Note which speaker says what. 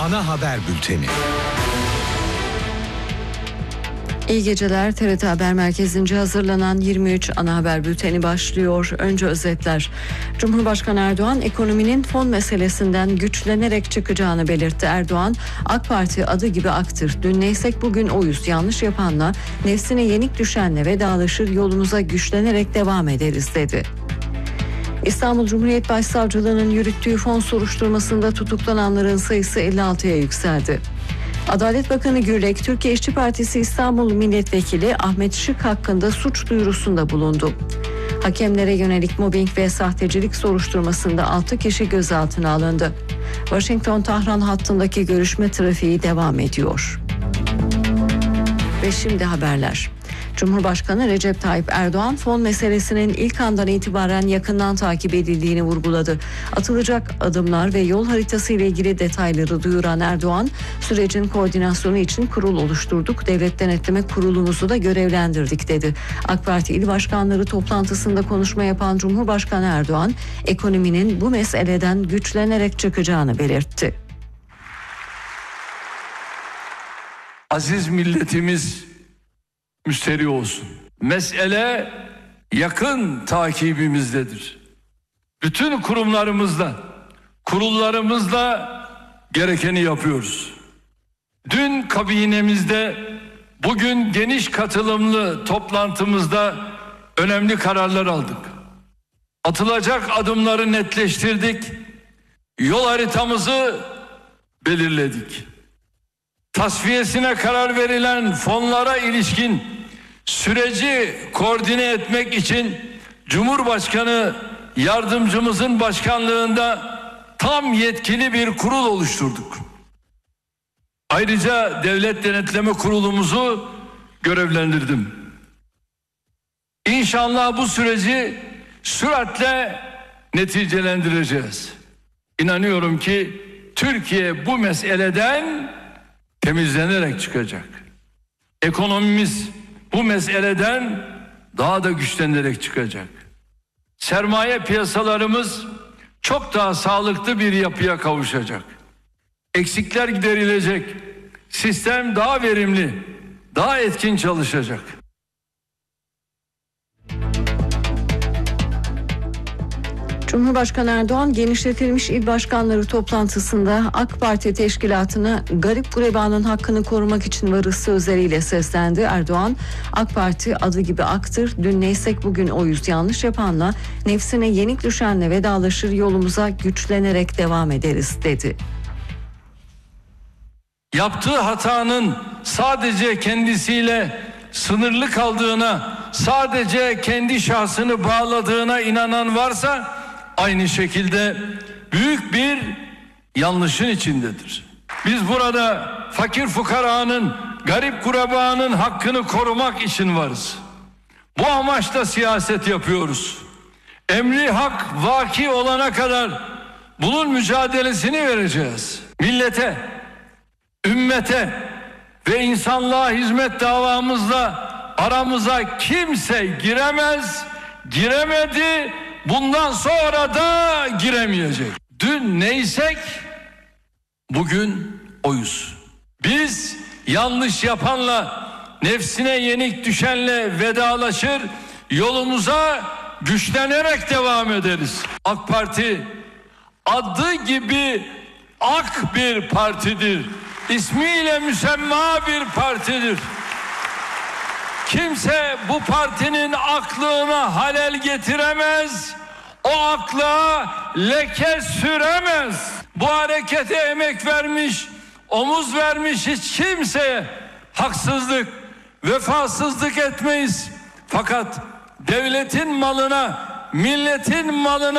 Speaker 1: Ana haber bülteni.
Speaker 2: İyi geceler. TRT Haber Merkezi'nce hazırlanan 23 ana haber bülteni başlıyor. Önce özetler. Cumhurbaşkanı Erdoğan ekonominin fon meselesinden güçlenerek çıkacağını belirtti. Erdoğan, AK Parti adı gibi aktır. Dün neysek bugün oyuz. Yanlış yapanla, nefsine yenik düşenle vedalaşır, yolumuza güçlenerek devam ederiz dedi. İstanbul Cumhuriyet Başsavcılığı'nın yürüttüğü fon soruşturmasında tutuklananların sayısı 56'ya yükseldi. Adalet Bakanı Gürlek, Türkiye İşçi Partisi İstanbul Milletvekili Ahmet Şık hakkında suç duyurusunda bulundu. Hakemlere yönelik mobbing ve sahtecilik soruşturmasında 6 kişi gözaltına alındı. Washington-Tahran hattındaki görüşme trafiği devam ediyor. Ve şimdi haberler. Cumhurbaşkanı Recep Tayyip Erdoğan fon meselesinin ilk andan itibaren yakından takip edildiğini vurguladı. Atılacak adımlar ve yol haritası ile ilgili detayları duyuran Erdoğan, sürecin koordinasyonu için kurul oluşturduk, devlet denetleme kurulumuzu da görevlendirdik dedi. AK Parti İl Başkanları toplantısında konuşma yapan Cumhurbaşkanı Erdoğan, ekonominin bu meseleden güçlenerek çıkacağını belirtti.
Speaker 3: Aziz milletimiz müsterih olsun. Mesele yakın takibimizdedir. Bütün kurullarımızla gerekeni yapıyoruz. Dün kabinemizde, bugün geniş katılımlı toplantımızda önemli kararlar aldık. Atılacak adımları netleştirdik. Yol haritamızı belirledik. Tasfiyesine karar verilen fonlara ilişkin süreci koordine etmek için Cumhurbaşkanı yardımcımızın başkanlığında tam yetkili bir kurul oluşturduk. Ayrıca devlet denetleme kurulumuzu görevlendirdim. İnşallah bu süreci süratle neticelendireceğiz. İnanıyorum ki Türkiye bu meseleden temizlenerek çıkacak. Ekonomimiz bu meseleden daha da güçlenerek çıkacak. Sermaye piyasalarımız çok daha sağlıklı bir yapıya kavuşacak. Eksikler giderilecek. Sistem daha verimli, daha etkin çalışacak.
Speaker 2: Cumhurbaşkanı Erdoğan genişletilmiş il başkanları toplantısında AK Parti teşkilatına garip gurebanın hakkını korumak için varız sözleriyle seslendi. Erdoğan, AK Parti adı gibi aktır, dün neysek bugün oyuz, yanlış yapanla, nefsine yenik düşenle vedalaşır, yolumuza güçlenerek devam ederiz dedi.
Speaker 3: Yaptığı hatanın sadece kendisiyle sınırlı kaldığına, sadece kendi şahsını bağladığına inanan varsa aynı şekilde büyük bir yanlışın içindedir. Biz burada fakir fukaranın, garip gurebanın hakkını korumak için varız. Bu amaçla siyaset yapıyoruz. Emri hak vaki olana kadar bunun mücadelesini vereceğiz. Millete, ümmete ve insanlığa hizmet davamızla aramıza kimse giremez, giremedi, bundan sonra da giremeyecek. Dün neysek bugün oyuz. Biz yanlış yapanla, nefsine yenik düşenle vedalaşır, yolumuza güçlenerek devam ederiz. AK Parti adı gibi ak bir partidir. İsmiyle müsemma bir partidir. Kimse bu partinin aklına halel getiremez, o akla leke süremez. Bu harekete emek vermiş, omuz vermiş hiç kimseye haksızlık, vefasızlık etmeyiz. Fakat devletin malına, milletin malına